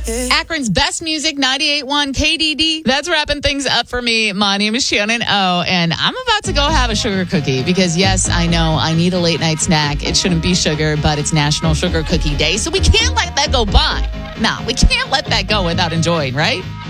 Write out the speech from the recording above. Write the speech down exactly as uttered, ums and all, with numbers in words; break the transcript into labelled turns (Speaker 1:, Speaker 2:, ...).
Speaker 1: Akron's best music, ninety-eight point one K D D. That's wrapping things up for me. My name is Shannon O, and I'm about to go have a sugar cookie because, yes, I know I need a late night snack. It shouldn't be sugar, but it's National Sugar Cookie Day, so we can't let that go by. Nah, we can't let that go without enjoying, right?